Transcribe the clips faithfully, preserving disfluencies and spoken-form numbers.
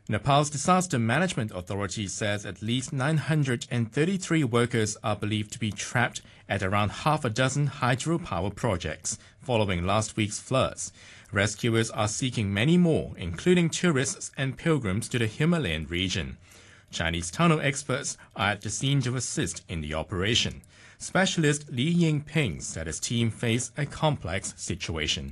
Nepal's Disaster Management Authority says at least nine hundred thirty-three workers are believed to be trapped at around half a dozen hydropower projects following last week's floods. Rescuers are seeking many more, including tourists and pilgrims to the Himalayan region. Chinese tunnel experts are at the scene to assist in the operation. Specialist Li Yingping said his team faced a complex situation.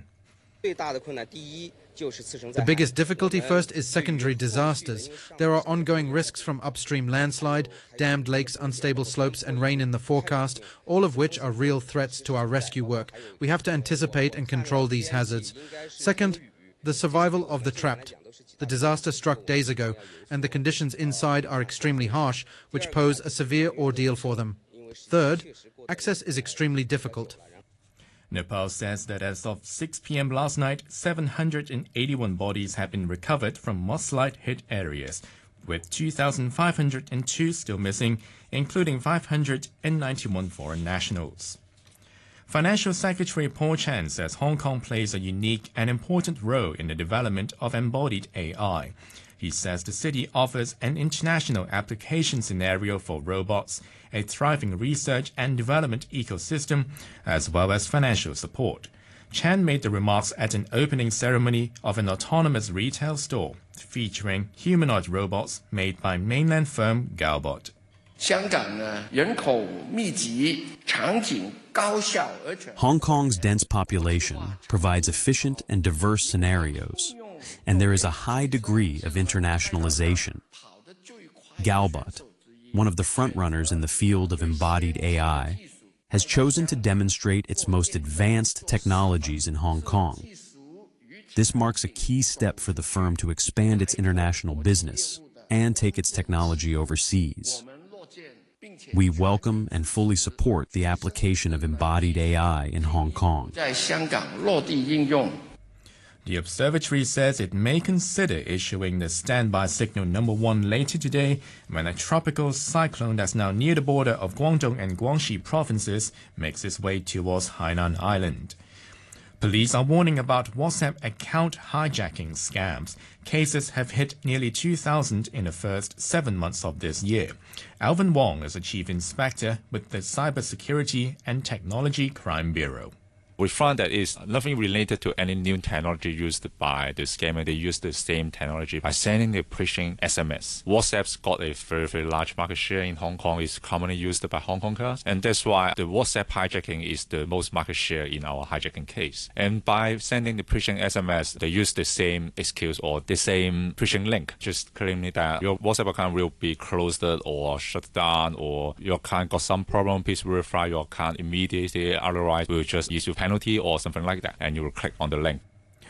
The biggest difficulty first is secondary disasters. There are ongoing risks from upstream landslide, dammed lakes, unstable slopes and rain in the forecast, all of which are real threats to our rescue work. We have to anticipate and control these hazards. Second, the survival of the trapped. The disaster struck days ago, and the conditions inside are extremely harsh, which pose a severe ordeal for them. Third, access is extremely difficult. Nepal says that as of six p m last night, seven hundred eighty-one bodies have been recovered from mudslide-hit areas, with two thousand five hundred two still missing, including five hundred ninety-one foreign nationals. Financial Secretary Paul Chan says Hong Kong plays a unique and important role in the development of embodied A I. He says the city offers an international application scenario for robots, a thriving research and development ecosystem, as well as financial support. Chan made the remarks at an opening ceremony of an autonomous retail store featuring humanoid robots made by mainland firm Galbot. Hong Kong's dense population provides efficient and diverse scenarios, and there is a high degree of internationalization. Galbot, one of the frontrunners in the field of embodied A I, has chosen to demonstrate its most advanced technologies in Hong Kong. This marks a key step for the firm to expand its international business and take its technology overseas. We welcome and fully support the application of embodied A I in Hong Kong. The observatory says it may consider issuing the standby signal number one later today when a tropical cyclone that's now near the border of Guangdong and Guangxi provinces makes its way towards Hainan Island. Police are warning about WhatsApp account hijacking scams. Cases have hit nearly two thousand in the first seven months of this year. Alvin Wong is a chief inspector with the Cybersecurity and Technology Crime Bureau. We found that it's nothing related to any new technology used by the scammer. They use the same technology by sending the pushing S M S. WhatsApp's got a very, very large market share in Hong Kong. It's commonly used by Hong Kongers. And that's why the WhatsApp hijacking is the most market share in our hijacking case. And by sending the pushing S M S, they use the same excuse or the same pushing link, just claiming that your WhatsApp account will be closed or shut down, or your account got some problem. Please verify your account immediately. Otherwise, we'll just issue penalty or something like that, and you will click on the link.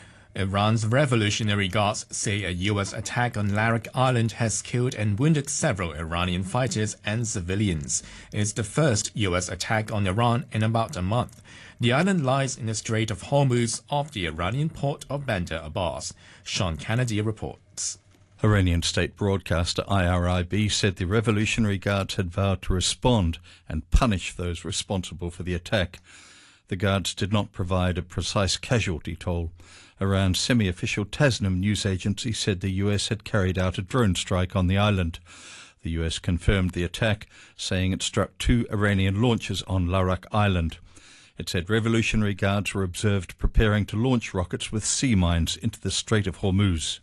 Iran's Revolutionary Guards say a U S attack on Larak Island has killed and wounded several Iranian fighters and civilians. It's the first U S attack on Iran in about a month. The island lies in the Strait of Hormuz off the Iranian port of Bandar Abbas. Sean Kennedy reports. Iranian state broadcaster I R I B said the Revolutionary Guards had vowed to respond and punish those responsible for the attack. The Guards did not provide a precise casualty toll. Iran's semi-official Tasnim news agency said the U S had carried out a drone strike on the island. The U S confirmed the attack, saying it struck two Iranian launchers on Larak Island. It said Revolutionary Guards were observed preparing to launch rockets with sea mines into the Strait of Hormuz.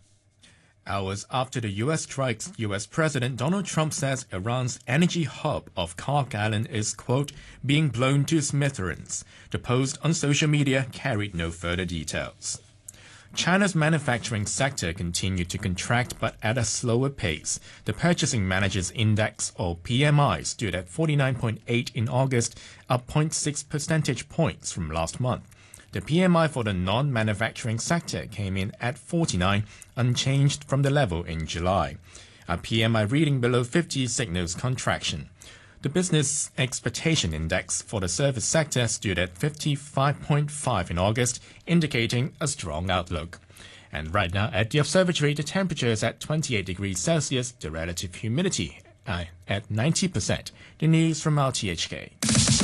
Hours after the U S strikes, U S President Donald Trump says Iran's energy hub of Kark Island is, quote, being blown to smithereens. The post on social media carried no further details. China's manufacturing sector continued to contract, but at a slower pace. The Purchasing Managers' Index, or P M I, stood at forty-nine point eight in August, up zero point six percentage points from last month. The P M I for the non-manufacturing sector came in at forty-nine, unchanged from the level in July. A P M I reading below fifty signals contraction. The Business Expectation Index for the service sector stood at fifty-five point five in August, indicating a strong outlook. And right now at the observatory, the temperature is at twenty-eight degrees Celsius, the relative humidity uh, at ninety percent. The news from R T H K.